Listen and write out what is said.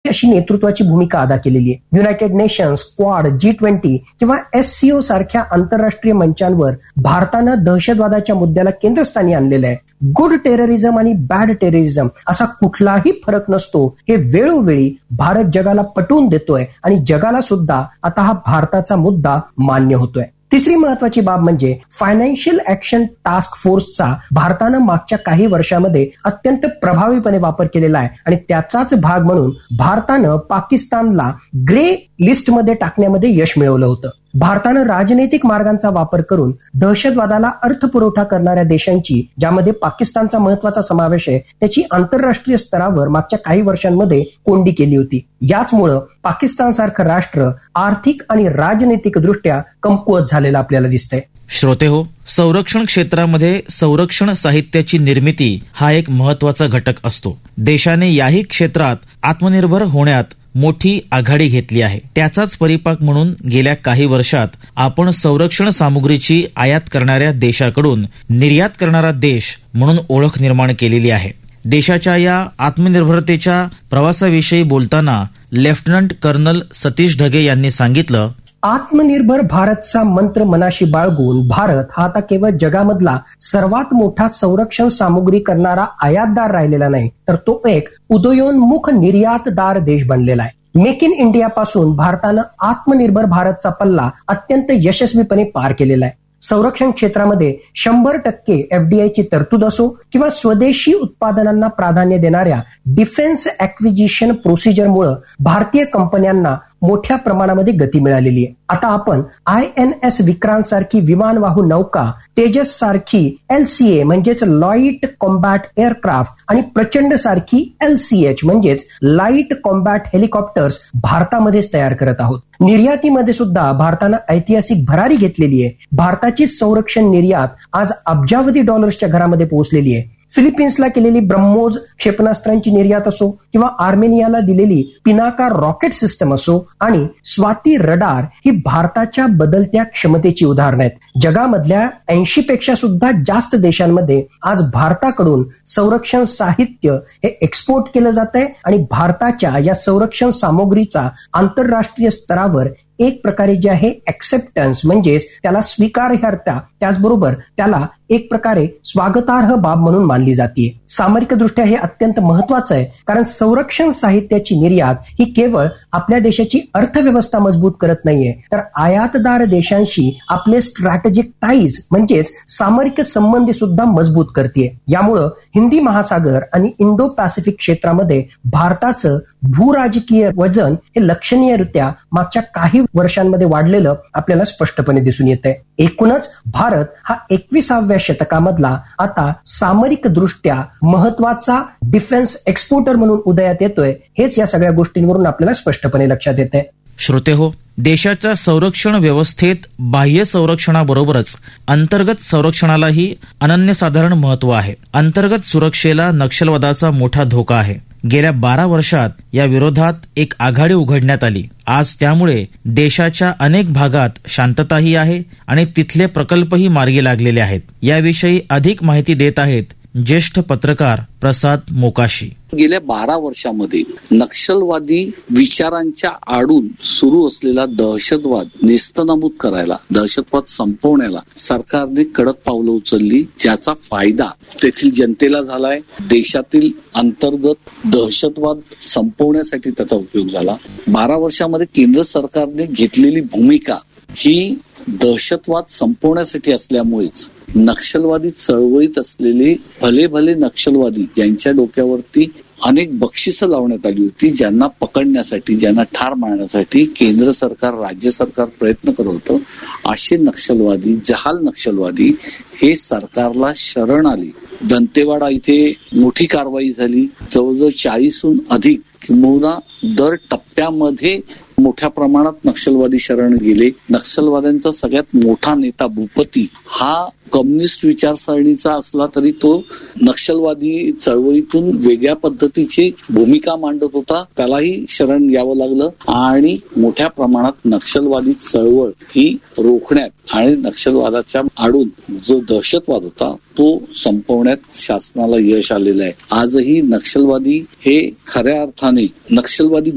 अशी नेतृत्वाची भूमिका अदा केलेली आहे. युनायटेड नेशन्स, क्वाड, G20 किंवा SCO सारख्या आंतरराष्ट्रीय मंचांवर भारतानं दहशतवादाच्या मुद्द्याला केंद्रस्थानी आणलेलं आहे. गुड टेररिझम आणि बॅड टेररिझम असा कुठलाही फरक नसतो हे वेळोवेळी भारत जगाला पटवून देतोय आणि जगाला सुद्धा आता हा भारताचा मुद्दा मान्य होतोय. तिसरी महत्वाची बाब म्हणजे फायनान्शियल ऍक्शन टास्क फोर्सचा भारतानं मागच्या काही वर्षामध्ये अत्यंत प्रभावीपणे वापर केलेला आहे आणि त्याचाच भाग म्हणून भारतानं पाकिस्तानला ग्रे लिस्टमध्ये टाकण्यामध्ये यश मिळवलं होतं. भारतानं राजनैतिक मार्गांचा वापर करून दहशतवादाला अर्थपुरवठा करणाऱ्या देशांची, ज्यामध्ये पाकिस्तानचा महत्वाचा समावेश आहे, त्याची आंतरराष्ट्रीय स्तरावर मागच्या काही वर्षांमध्ये कोंडी केली होती. याचमुळं पाकिस्तान सारखं राष्ट्र आर्थिक आणि राजनैतिक दृष्ट्या कमकुवत झालेलं आपल्याला दिसतंय. श्रोतेहो, संरक्षण क्षेत्रामध्ये संरक्षण साहित्याची निर्मिती हा एक महत्वाचा घटक असतो. देशाने याही क्षेत्रात आत्मनिर्भर होण्यात मोठी आघाडी घेतली आहे. त्याचाच परिपाक म्हणून गेल्या काही वर्षात आपण संरक्षण सामुग्रीची आयात करणाऱ्या देशाकडून निर्यात करणारा देश म्हणून ओळख निर्माण केलेली आहे. देशाच्या या आत्मनिर्भरतेच्या प्रवासाविषयी बोलताना लेफ्टनंट कर्नल सतीश ढगे यांनी सांगितलं, आत्मनिर्भर भारतचा मंत्र मनाशी बाळगून भारत हा आता केवळ जगामधला सर्वात मोठा संरक्षण सामुग्री करणारा आयातदार राहिलेला नाही, तर तो एक उदयोन्मुख निर्यातदार देश बनलेला आहे. मेक इन इंडिया पासून भारतानं आत्मनिर्भर भारतचा पल्ला अत्यंत यशस्वीपणे पार केलेला आहे. संरक्षण क्षेत्रामध्ये 100% FDI ची तरतूद असो किंवा स्वदेशी उत्पादनांना प्राधान्य देणाऱ्या डिफेन्स ऍक्विजिशन प्रोसिजरमुळे भारतीय कंपन्यांना मोठ्या प्रमाणामध्ये गती मिळालेली आहे. आता आपण INS विक्रांत सारखी विमानवाहू नौका, तेजस सारखी LCA म्हणजेच लाईट कॉम्बॅट एअरक्राफ्ट आणि प्रचंड सारखी LCH म्हणजेच लाईट कॉम्बॅट हेलिकॉप्टर्स भारतामध्येच तयार करत आहोत. निर्यातीमध्ये सुद्धा भारतानं ऐतिहासिक भरारी घेतलेली आहे. भारताची संरक्षण निर्यात आज अब्जावधी डॉलर्सच्या घरामध्ये पोहोचलेली आहे. फिलिपिन्सला केलेली ब्रह्मोस क्षेपणास्त्रांची निर्यात असो किंवा आर्मेनियाला दिलेली पिनाका रॉकेट सिस्टम असो आणि स्वाती रडार ही भारताच्या बदलत्या क्षमतेची उदाहरणं आहेत. जगामधल्या 80 पेक्षा सुद्धा जास्त देशांमध्ये आज भारताकडून संरक्षण साहित्य हे एक्सपोर्ट केलं जात आहे आणि भारताच्या या संरक्षण सामुग्रीचा आंतरराष्ट्रीय स्तरावर एक प्रकारे जे आहे एक्सेप्टन्स म्हणजेच त्याला स्वीकार्यता, त्याचबरोबर त्याला एक प्रकारे स्वागतार्ह बाब म्हणून मानली जाते. सामरिकदृष्ट्या हे अत्यंत महत्वाचं आहे, कारण संरक्षण साहित्याची निर्यात ही केवळ आपल्या देशाची अर्थव्यवस्था मजबूत करत नाहीये, तर आयातदार देशांशी आपले स्ट्रॅटेजिक टाईज म्हणजेच सामरिक संबंध सुद्धा मजबूत करते. यामुळं हिंदी महासागर आणि इंडो पॅसिफिक क्षेत्रामध्ये भारताचं भूराजकीय वजन हे लक्षणीयरित्या मागच्या काही वर्षांमध्ये वाढलेलं आपल्याला स्पष्टपणे दिसून येत आहे. एकूणच भारत हा 21व्या शतकामधला आता सामरिक दृष्ट्या महत्वाचा डिफेन्स एक्सपोर्टर म्हणून उदयात येतोय. हेच या सगळ्या गोष्टींवरून आपल्याला स्पष्टपणे लक्षात येत आहे. श्रोतेहो, देशाच्या संरक्षण व्यवस्थेत बाह्य संरक्षणाबरोबरच अंतर्गत संरक्षणालाही अनन्यसाधारण महत्व आहे. अंतर्गत सुरक्षेला नक्षलवादाचा मोठा धोका आहे. गेल्या 12 वर्षात या विरोधात एक आघाडी उघडण्यात आली. आज त्यामुळे देशाच्या अनेक भागात शांतताही आहे आणि तिथले प्रकल्पही मार्गी लागलेले आहेत. याविषयी अधिक माहिती देत आहेत ज्येष्ठ पत्रकार प्रसाद मोकाशी. गेल्या 12 वर्षामध्ये नक्षलवादी विचारांच्या आडून सुरू असलेला दहशतवाद नेस्तनाबूत करायला, दहशतवाद संपवण्याला सरकारने कडक पावलं उचलली, ज्याचा फायदा तेथील जनतेला झालाय. देशातील अंतर्गत दहशतवाद संपवण्यासाठी त्याचा उपयोग झाला. 12 वर्षामध्ये केंद्र सरकारने घेतलेली भूमिका ही दहशतवाद संपवण्यासाठी असल्यामुळेच नक्षलवादी चळवळीत असलेले भले भले नक्षलवादी ज्यांच्या डोक्यावरती अनेक बक्षिसं लावण्यात आली होती, ज्यांना पकडण्यासाठी, ज्यांना ठार मारण्यासाठी केंद्र सरकार, राज्य सरकार प्रयत्न करत होतं, असे नक्षलवादी, जहाल नक्षलवादी हे सरकारला शरण आले. दंतेवाडा इथे मोठी कारवाई झाली. जवळजवळ 40हून अधिक किंबहुना दर टप्प्यामध्ये मोठ्या प्रमाणात नक्षलवादी शरण गेले. नक्षलवाद्यांचा सगळ्यात मोठा नेता भूपती हा कम्युनिस्ट विचारसरणीचा असला तरी तो नक्षलवादी चळवळीतून वेगळ्या पद्धतीची भूमिका मांडत होता. त्यालाही शरण यावं लागलं आणि मोठ्या प्रमाणात नक्षलवादी चळवळ ही रोखण्यात आणि नक्षलवादाच्या आडून जो दहशतवाद होता तो संपवण्यात शासनाला यश आलेलं आहे. आजही नक्षलवादी हे खऱ्या अर्थाने नक्षलवादी